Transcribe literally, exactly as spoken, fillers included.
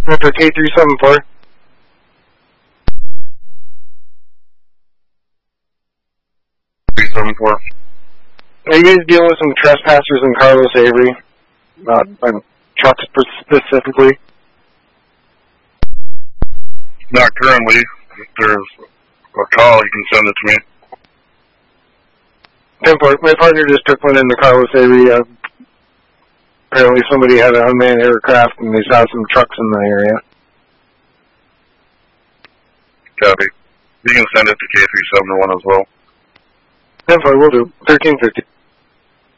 After K three seven four. three seven four. Are you guys dealing with some trespassers in Carlos Avery? Not on trucks specifically? Not currently. If there's a call, you can send it to me. ten four. My partner just took one in the Carlos Avery. Uh, apparently somebody had an unmanned aircraft and they saw some trucks in the area. Copy. You can send it to K three seven one as well. ten four, we'll do. thirteen fifty.